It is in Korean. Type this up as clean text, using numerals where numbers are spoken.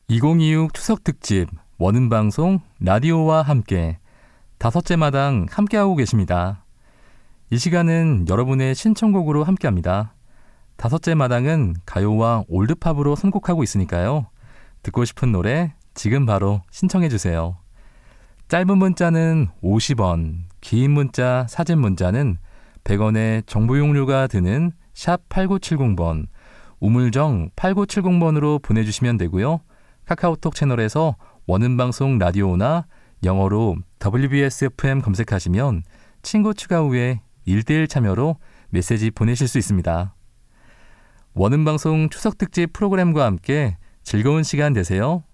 2026 추석 특집 원음방송 라디오와 함께 5째 마당 함께하고 계십니다. 이 시간은 여러분의 신청곡으로 함께합니다. 5째 마당은 가요와 올드팝으로 선곡하고 있으니까요. 듣고 싶은 노래 지금 바로 신청해주세요. 짧은 문자는 50원, 긴 문자, 사진 문자는 100원의 정보 용료가 드는 샵 8970번, 우물정 8970번으로 보내주시면 되고요. 카카오톡 채널에서 원음방송 라디오나 영어로 WBSFM 검색하시면 친구 추가 후에 1대1 참여로 메시지 보내실 수 있습니다. 원음방송 추석특집 프로그램과 함께 즐거운 시간 되세요.